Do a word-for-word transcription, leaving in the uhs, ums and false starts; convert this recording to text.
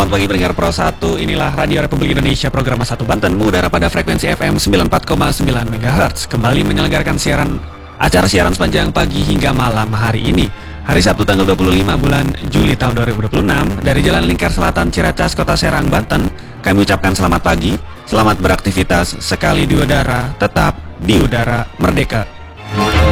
Selamat pagi pendengar Pro satu, inilah Radio Republik Indonesia program satu Banten mengudara pada frekuensi F M sembilan puluh empat koma sembilan megahertz. Kembali menyelenggarakan siaran acara siaran sepanjang pagi hingga malam hari ini, hari Sabtu tanggal dua puluh lima bulan Juli tahun dua ribu dua puluh enam, dari Jalan Lingkar Selatan Ciracas, Kota Serang, Banten. Kami ucapkan selamat pagi, selamat beraktivitas sekali di udara, tetap di udara merdeka.